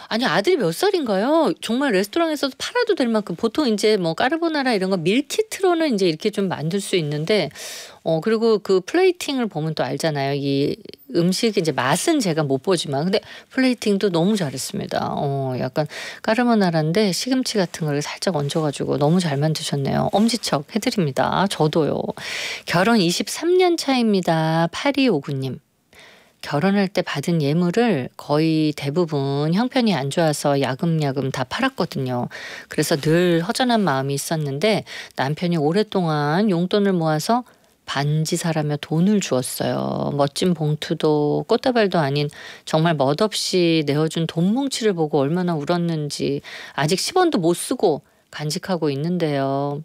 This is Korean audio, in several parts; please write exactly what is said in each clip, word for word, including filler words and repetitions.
아니 아들이 몇 살인가요? 정말 레스토랑에서도 팔아도 될 만큼 보통 인제 뭐 까르보나라 이런 거 밀키트로는 인제 이렇게 좀 만들 수 있는데 어 그리고 그 플레이팅을 보면 또 알잖아요. 이 음식 인제 맛은 제가 못 보지만 근데 플레이팅도 너무 잘했습니다. 어 약간 까르보나라인데 시금치 같은 걸 살짝 얹어 가지고 너무 잘 만드셨네요. 엄지척 해 드립니다. 저도요. 결혼 이십삼 년 차입니다. 팔이오구 님. 결혼할 때 받은 예물을 거의 대부분 형편이 안 좋아서 야금야금 다 팔았거든요. 그래서 늘 허전한 마음이 있었는데 남편이 오랫동안 용돈을 모아서 반지 사라며 돈을 주었어요. 멋진 봉투도 꽃다발도 아닌 정말 멋없이 내어준 돈 뭉치를 보고 얼마나 울었는지 아직 십 원도 못 쓰고 간직하고 있는데요.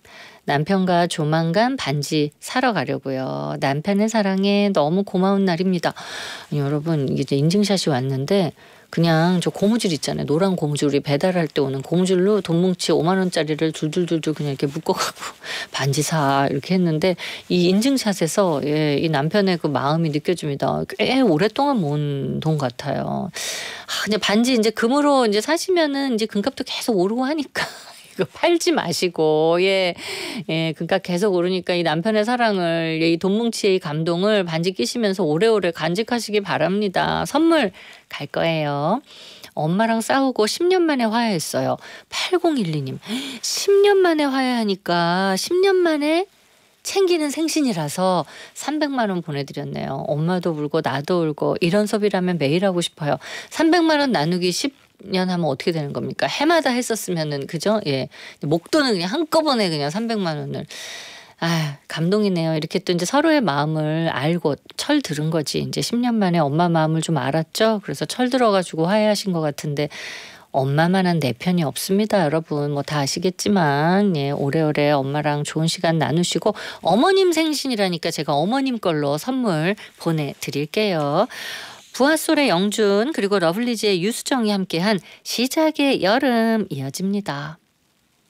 남편과 조만간 반지 사러 가려고요. 남편의 사랑에 너무 고마운 날입니다. 아니, 여러분 이제 인증샷이 왔는데 그냥 저 고무줄 있잖아요. 노란 고무줄 우리 배달할 때 오는 고무줄로 돈뭉치 오만 원짜리를 줄줄줄줄 그냥 이렇게 묶어갖고 반지 사 이렇게 했는데 이 인증샷에서 예, 이 남편의 그 마음이 느껴집니다. 꽤 오랫동안 모은 돈 같아요. 아, 근데 반지 이제 금으로 이제 사시면은 이제 금값도 계속 오르고 하니까. 이거 팔지 마시고 예, 예, 금값 계속 오르니까 이 남편의 사랑을 이 돈뭉치의 감동을 반지 끼시면서 오래오래 간직하시기 바랍니다. 선물 갈 거예요. 엄마랑 싸우고 십 년 만에 화해했어요. 팔공일이 님. 십 년 만에 화해하니까 십 년 만에 챙기는 생신이라서 삼백만 원 보내드렸네요. 엄마도 울고 나도 울고 이런 소비라면 매일 하고 싶어요. 삼백만 원 나누기 십 년 하면 어떻게 되는 겁니까? 해마다 했었으면은 그죠? 예. 목돈은 그냥 한꺼번에 그냥 삼백만 원을. 아, 감동이네요. 이렇게 또 이제 서로의 마음을 알고 철 들은 거지. 이제 십 년 만에 엄마 마음을 좀 알았죠. 그래서 철 들어가지고 화해하신 것 같은데 엄마만한 내 편이 없습니다. 여러분 뭐 다 아시겠지만 예, 오래오래 엄마랑 좋은 시간 나누시고 어머님 생신이라니까 제가 어머님 걸로 선물 보내드릴게요. 부하솔의 영준 그리고 러블리즈의 유수정이 함께한 시작의 여름 이어집니다.